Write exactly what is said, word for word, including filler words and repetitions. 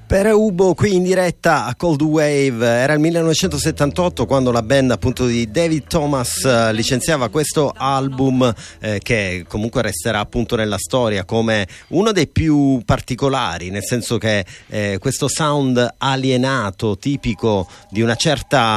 Per Ubo qui in diretta a Cold Wave. Era il millenovecentosettantotto quando la band appunto di David Thomas eh, licenziava questo album eh, che comunque resterà appunto nella storia come uno dei più particolari, nel senso che eh, questo sound alienato tipico di una certa